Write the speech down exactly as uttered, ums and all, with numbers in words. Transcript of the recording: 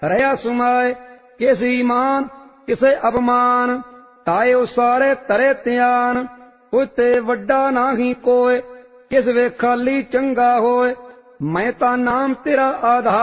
ਰਹਾ ਸੁਮਾਏ ਕਿਸ ਈਮਾਨ ਕਿਸੇ ਅਪਮਾਨ, ਤਾਇਓ ਸਾਰੇ ਤਰੇ ਧਿਆਨ। ਉਤੇ ਵੱਡਾ ਨਾਹੀਂ ਕੋਇ, ਕਿਸ ਵੇ ਖਾਲੀ ਚੰਗਾ ਹੋਏ। ਮੈਂ ਤਾਂ ਨਾਮ ਤੇਰਾ ਆਧਾਰ